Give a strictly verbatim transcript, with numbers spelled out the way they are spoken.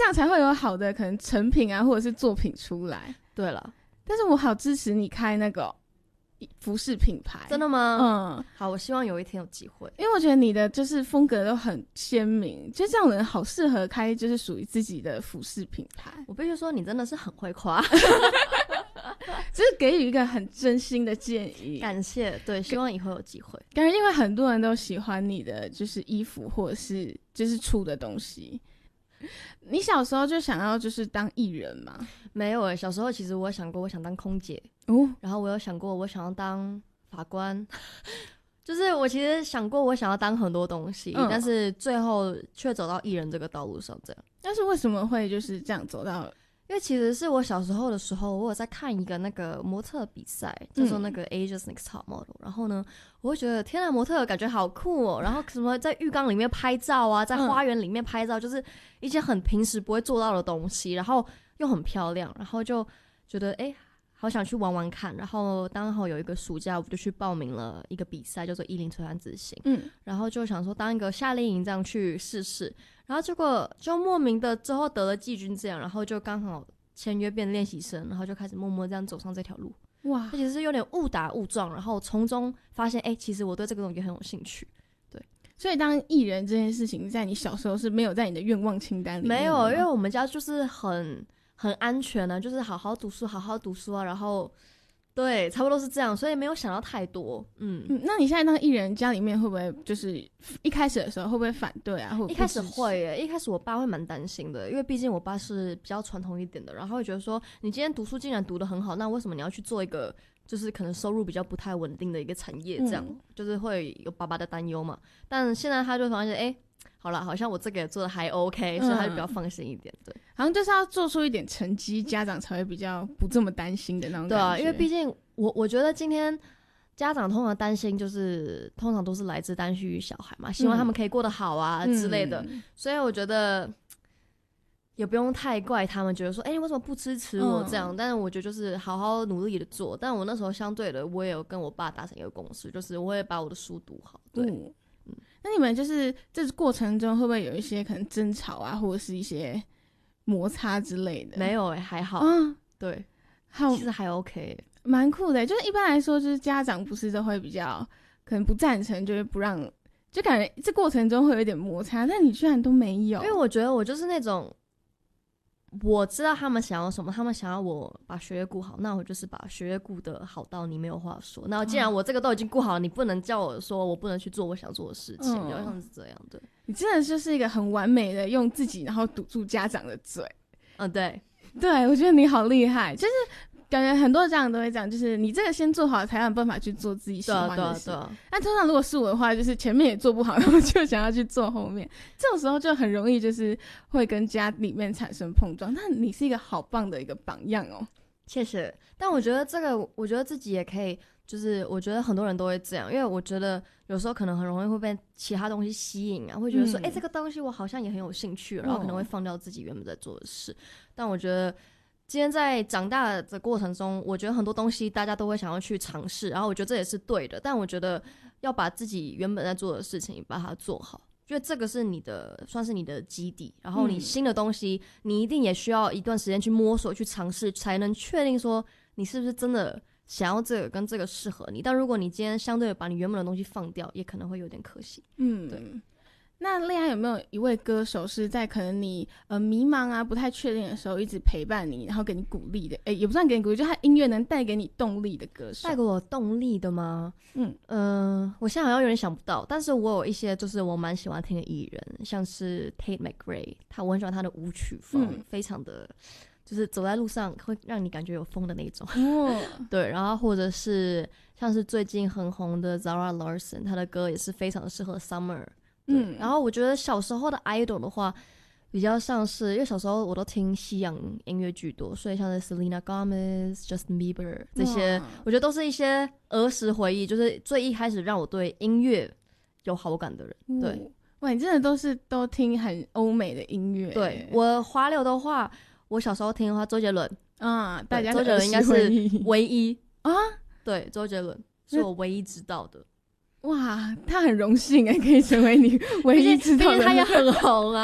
样才会有好的可能成品啊，或者是作品出来。 对了， 但是我好支持你开那个服饰品牌。 真的吗？ 嗯， 好，我希望有一天有机会， 因为我觉得你的就是风格都很鲜明，就这样的人好适合开就是属于自己的服饰品牌。 我必须说你真的是很会夸就是给予一个很真心的建议， 感谢。对，希望以后有机会。 感觉因为很多人都喜欢你的就是衣服或者是就是出的东西。你小时候就想要就是当艺人吗？ 没有诶，小时候其实我有想过我想当空姐哦， 然后我有想过我想要当法官就是我其实想过我想要当很多东西、嗯、但是最后却走到艺人这个道路上这样。 但是为什么会就是这样走到？ 因为其实是我小时候的时候我有在看一个那个模特比赛叫做那个 Asia's Next Top Model、嗯、然后呢我会觉得天啊模特感觉好酷哦，然后什么在浴缸里面拍照啊，在花园里面拍照、嗯、就是一些很平时不会做到的东西，然后又很漂亮，然后就觉得哎好想去玩玩看，然后刚好有一个暑假我就去报名了一个比赛叫做一零璀璨之星，嗯，然后就想说当一个夏令营这样去试试，然后结果就莫名的之后得了季军这样，然后就刚好签约变练习生，然后就开始默默这样走上这条路。哇，而且是有点误打误撞，然后从中发现哎、欸，其实我对这个东西很有兴趣。对， 所以当艺人这件事情在你小时候是没有在你的愿望清单里面？ 没有，因为我们家就是很很安全啊，就是好好读书好好读书啊，然后对差不多是这样，所以没有想到太多。 嗯, 嗯那你现在当艺人家里面会不会就是一开始的时候会不会反对啊？或者一开始会耶，一开始我爸会蛮担心的，因为毕竟我爸是比较传统一点的，然后会觉得说你今天读书竟然读得很好，那为什么你要去做一个就是可能收入比较不太稳定的一个产业这样、嗯、就是会有爸爸的担忧嘛。但现在他就发现哎、欸好了，好像我这个也做的还 OK、嗯、所以他就比较放心一点。对， 好像就是要做出一点成绩，家长才会比较不这么担心的那种感觉。 对啊，因为毕竟我我觉得今天家长通常担心就是通常都是来自单亲小孩嘛，希望他们可以过得好啊、嗯、之类的、嗯、所以我觉得也不用太怪他们，觉得说哎、欸，你为什么不支持我这样、嗯、但是我觉得就是好好努力的做。但我那时候相对的我也有跟我爸达成一个共识，就是我也把我的书读好。对、嗯那你们就是这过程中会不会有一些可能争吵啊，或者是一些摩擦之类的？ 没有欸，还好。嗯，对，其实还 OK， 蛮酷的。就是一般来说，就是家长不是都会比较可能不赞成，就是不让，就感觉这过程中会有一点摩擦，但你居然都没有。 因为我觉得我就是那种。我知道他们想要什么，他们想要我把学业顾好，那我就是把学业顾得好到你没有话说。那既然我这个都已经顾好了，你不能叫我说我不能去做我想做的事情，就像是这样。对， 你真的就是一个很完美的用自己然后堵住家长的嘴。 嗯，对对，我觉得你好厉害。就是感觉很多家长都会讲，就是你这个先做好才有办法去做自己喜欢的事。对啊对啊对啊。但通常如果是我的话，就是前面也做不好，然后就想要去做后面，这种时候就很容易就是会跟家里面产生碰撞。但你是一个好棒的一个榜样哦。 谢谢。但我觉得这个我觉得自己也可以，就是我觉得很多人都会这样，因为我觉得有时候可能很容易会被其他东西吸引啊，会觉得说哎、嗯欸，这个东西我好像也很有兴趣，然后可能会放掉自己原本在做的事。但我觉得今天在长大的过程中，我觉得很多东西大家都会想要去尝试，然后我觉得这也是对的，但我觉得要把自己原本在做的事情把它做好，因为这个是你的算是你的基底，然后你新的东西、嗯、你一定也需要一段时间去摸索去尝试，才能确定说你是不是真的想要这个跟这个适合你。但如果你今天相对的把你原本的东西放掉，也可能会有点可惜。嗯，对。 那恋爱有没有一位歌手是在可能你呃迷茫啊不太确定的时候一直陪伴你，然后给你鼓励的？哎，也不算给你鼓励，就他音乐能带给你动力的歌手。 带给我动力的吗？嗯嗯、呃，我现在好像有点想不到，但是我有一些就是我蛮喜欢听的艺人，像是 Tate McRae， 他我很喜欢他的舞曲风、嗯、非常的就是走在路上会让你感觉有风的那种、哦、对。然后或者是像是最近很红的 Zara Larsson， 他的歌也是非常适合 Summer。嗯，然后我觉得小时候的 idol 的话比较像是，因为小时候我都听西洋音乐居多，所以像是 Selena Gomez、Justin Bieber 这些，我觉得都是一些儿时回忆，就是最一开始让我对音乐有好感的人。对、哦， 哇，你真的都是都听很欧美的音乐。 对，我华流的话，我小时候听的话，周杰伦啊， 大家周杰伦应该是唯一啊，对，周杰伦是我唯一知道的。 哇，他很荣幸哎，可以成为你唯一知道的人， 毕竟他也很红啊。